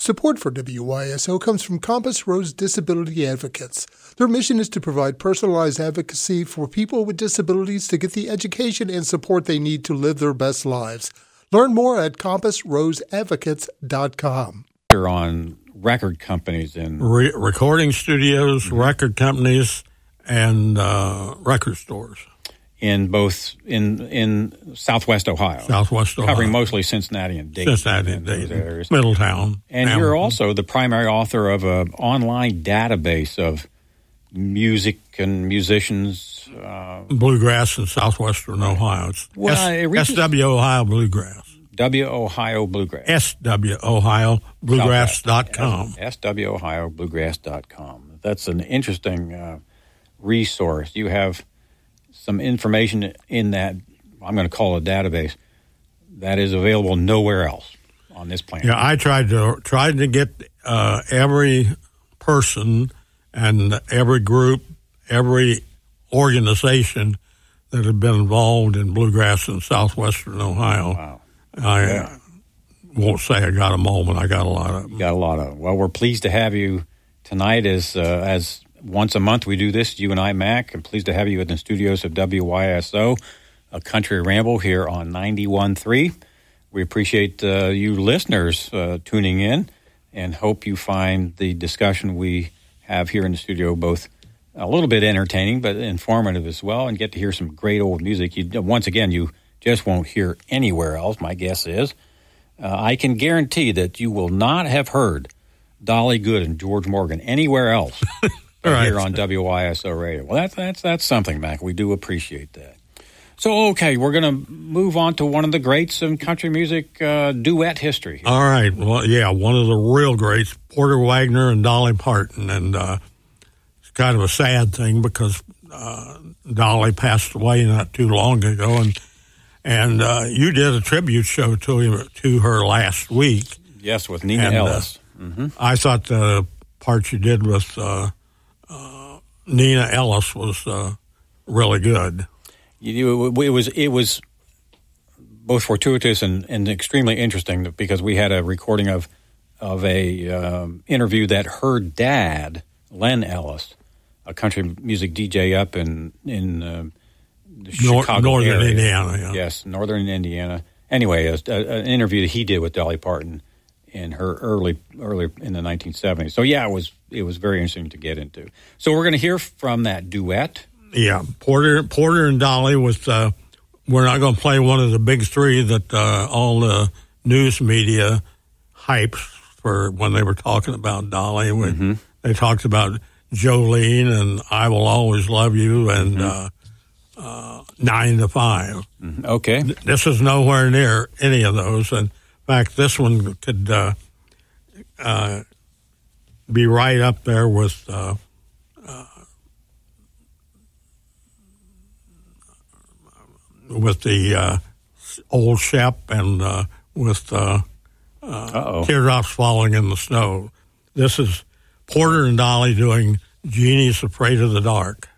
Support for WYSO comes from Compass Rose Disability Advocates. Their mission is to provide personalized advocacy for people with disabilities to get the education and support they need to live their best lives. Learn more at compassroseadvocates.com. On record companies and recording studios, record companies, and record stores. In both in Southwest Ohio. Covering mostly Cincinnati and Dayton. Dayton, Middletown. And you're also the primary author of an online database of music and musicians. Bluegrass in southwestern Ohio. It's SW Ohio Bluegrass. Ohio Bluegrass. SW Ohio Bluegrass.com. SWOhioBluegrass.com. That's an interesting resource. You have some information in that, I'm going to call it a database, that is available nowhere else on this planet. Yeah, I tried to get every person and every group, every organization that had been involved in bluegrass in southwestern Ohio. Wow. I won't say I got them all, but I got a lot of them. You got a lot of them. Well, we're pleased to have you tonight as once a month we do this, you and I, Mac. I'm pleased to have you in the studios of WYSO, a Country Ramble here on 91.3. We appreciate you listeners tuning in and hope you find the discussion we have here in the studio both a little bit entertaining but informative as well, and get to hear some great old music. Once again, you just won't hear anywhere else, my guess is. I can guarantee that you will not have heard Dolly Good and George Morgan anywhere else. Right. Here on WYSO Radio. Well, that's something, Mac. We do appreciate that. So, okay, we're going to move on to one of the greats in country music duet history. All right. Well, yeah, one of the real greats, Porter Wagoner and Dolly Parton. And it's kind of a sad thing because Dolly passed away not too long ago. And you did a tribute show to her last week. Yes, with Nina Ellis. I thought the part you did with Nina Ellis was really good. It was both fortuitous and extremely interesting because we had a recording of a interview that her dad, Len Ellis, a country music DJ up in the Chicago northern area. Indiana. Yeah. Yes, northern Indiana. Anyway, an interview that he did with Dolly Parton in her early in the 1970s. So yeah, it was very interesting to get into. So we're going to hear from that duet. Yeah, Porter and Dolly with. We're not going to play one of the big three that all the news media hypes for when they were talking about Dolly. They talked about Jolene and I Will Always Love You and 9 to 5. Okay, this is nowhere near any of those. And in fact, this one could be right up there with the Old Shep and with Teardrops Falling in the Snow. This is Porter and Dolly doing Jeannie's Afraid of the Dark.